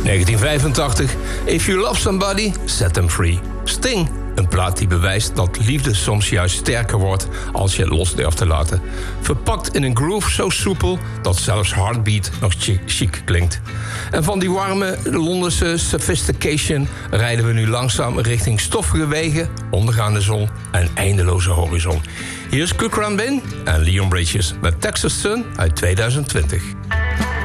1985, If You Love Somebody, Set Them Free. Sting, een plaat die bewijst dat liefde soms juist sterker wordt als je het los durft te laten. Verpakt in een groove zo soepel dat zelfs Heartbeat nog chic klinkt. En van die warme Londense sophistication rijden we nu langzaam richting stoffige wegen, ondergaande zon en eindeloze horizon. Hier is Cook Run Bin en Leon Bridges met Texas Sun uit 2020.